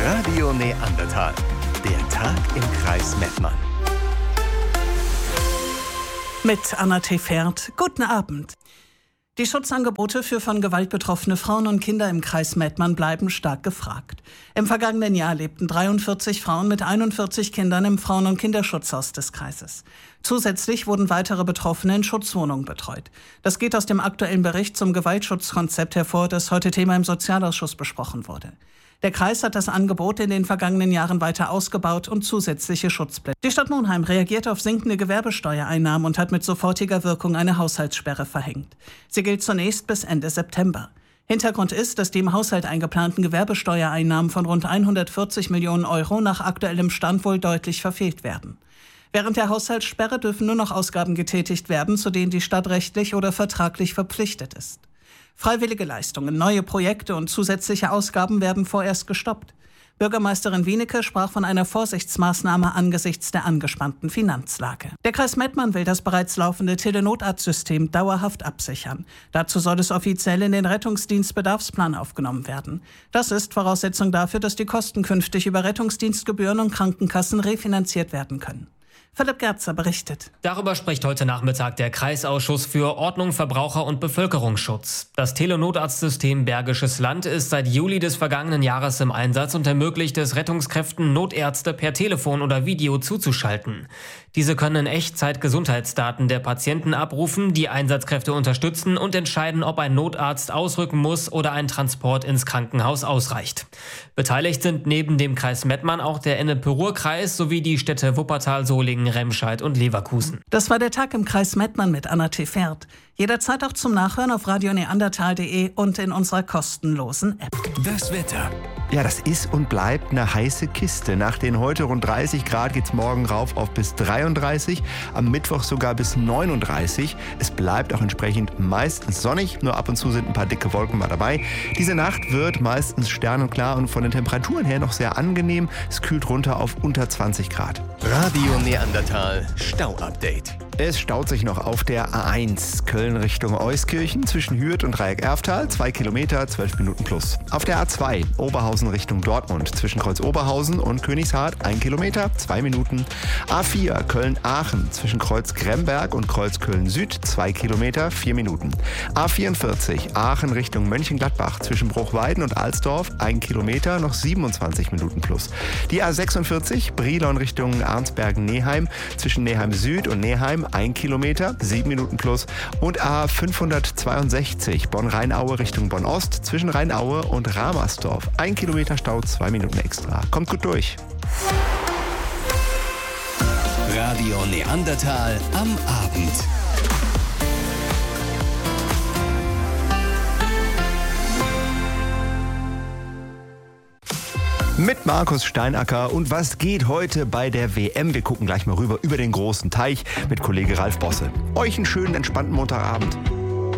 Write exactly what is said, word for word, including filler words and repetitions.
Radio Neandertal. Der Tag im Kreis Mettmann. Mit Anna Tefert. Guten Abend. Die Schutzangebote für von Gewalt betroffene Frauen und Kinder im Kreis Mettmann bleiben stark gefragt. Im vergangenen Jahr lebten dreiundvierzig Frauen mit einundvierzig Kindern im Frauen- und Kinderschutzhaus des Kreises. Zusätzlich wurden weitere Betroffene in Schutzwohnungen betreut. Das geht aus dem aktuellen Bericht zum Gewaltschutzkonzept hervor, das heute Thema im Sozialausschuss besprochen wurde. Der Kreis hat das Angebot in den vergangenen Jahren weiter ausgebaut und zusätzliche Schutzplätze. Die Stadt Monheim reagiert auf sinkende Gewerbesteuereinnahmen und hat mit sofortiger Wirkung eine Haushaltssperre verhängt. Sie gilt zunächst bis Ende September. Hintergrund ist, dass die im Haushalt eingeplanten Gewerbesteuereinnahmen von rund hundertvierzig Millionen Euro nach aktuellem Stand wohl deutlich verfehlt werden. Während der Haushaltssperre dürfen nur noch Ausgaben getätigt werden, zu denen die Stadt rechtlich oder vertraglich verpflichtet ist. Freiwillige Leistungen, neue Projekte und zusätzliche Ausgaben werden vorerst gestoppt. Bürgermeisterin Wienecke sprach von einer Vorsichtsmaßnahme angesichts der angespannten Finanzlage. Der Kreis Mettmann will das bereits laufende Telenotarztsystem dauerhaft absichern. Dazu soll es offiziell in den Rettungsdienstbedarfsplan aufgenommen werden. Das ist Voraussetzung dafür, dass die Kosten künftig über Rettungsdienstgebühren und Krankenkassen refinanziert werden können. Philipp Gerzer berichtet. Darüber spricht heute Nachmittag der Kreisausschuss für Ordnung, Verbraucher und Bevölkerungsschutz. Das Telenotarztsystem Bergisches Land ist seit Juli des vergangenen Jahres im Einsatz und ermöglicht es Rettungskräften, Notärzte per Telefon oder Video zuzuschalten. Diese können in Echtzeit Gesundheitsdaten der Patienten abrufen, die Einsatzkräfte unterstützen und entscheiden, ob ein Notarzt ausrücken muss oder ein Transport ins Krankenhaus ausreicht. Beteiligt sind neben dem Kreis Mettmann auch der Ennepe-Ruhr-Kreis sowie die Städte Wuppertal, Solingen, Remscheid und Leverkusen. Das war der Tag im Kreis Mettmann mit Anna Tefert. Jederzeit auch zum Nachhören auf radio neandertal punkt de und in unserer kostenlosen App. Das Wetter. Ja, das ist und bleibt eine heiße Kiste. Nach den heute rund dreißig Grad geht's morgen rauf auf bis dreiunddreißig, am Mittwoch sogar bis neununddreißig. Es bleibt auch entsprechend meistens sonnig, nur ab und zu sind ein paar dicke Wolken mal dabei. Diese Nacht wird meistens sternenklar und von den Temperaturen her noch sehr angenehm. Es kühlt runter auf unter zwanzig Grad. Radio Neandertal Stau-Update. Es staut sich noch auf der A eins Köln Richtung Euskirchen zwischen Hürth und Dreieck-Erftal, zwei Kilometer, zwölf Minuten plus. Auf der A zwei Oberhausen Richtung Dortmund zwischen Kreuz Oberhausen und Königshardt, ein Kilometer, zwei Minuten. A vier Köln-Aachen zwischen Kreuz Gremberg und Kreuz Köln-Süd, zwei Kilometer, vier Minuten. A vierundvierzig Aachen Richtung Mönchengladbach zwischen Bruchweiden und Alsdorf, ein Kilometer, noch siebenundzwanzig Minuten plus. Die A sechsundvierzig Brilon Richtung Arnsbergen-Neheim zwischen Neheim-Süd und Neheim, ein Kilometer, sieben Minuten plus. Und A fünfhundertzweiundsechzig Bonn-Rheinaue Richtung Bonn-Ost zwischen Rheinaue und Ramersdorf, ein Kilometer Stau, zwei Minuten extra. Kommt gut durch. Radio Neandertal am Abend. Mit Markus Steinacker und was geht heute bei der W M? Wir gucken gleich mal rüber über den großen Teich mit Kollege Ralf Bosse. Euch einen schönen, entspannten Montagabend.